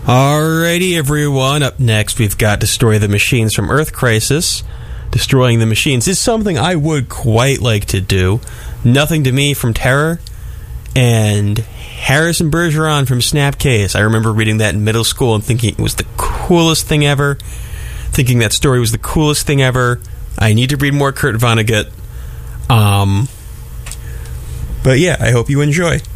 Alrighty, everyone. Up next, we've got Destroy the Machines from Earth Crisis. Destroying the Machines is something I would quite like to do. Nothing to Me from Terror, and Harrison Bergeron from Snapcase. I remember reading that in middle school and thinking it was the coolest thing ever. Thinking that story was the coolest thing ever. I need to read more Kurt Vonnegut. But yeah, I hope you enjoy.